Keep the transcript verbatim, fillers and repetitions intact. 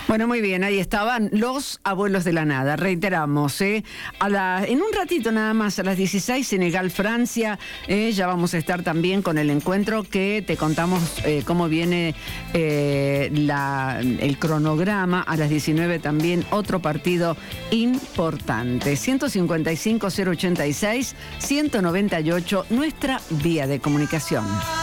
Bueno, muy bien, ahí estaban los abuelos de la nada. Reiteramos, ¿eh? A la, en un ratito nada más, a las dieciséis, Senegal, Francia. Eh, ya vamos a estar también con el encuentro que te contamos eh, cómo viene eh, la, el cronograma. A las diecinueve también otro partido importante. ciento cincuenta y cinco, cero ochenta y seis, ciento noventa y ocho, nuestra vía de comunicación.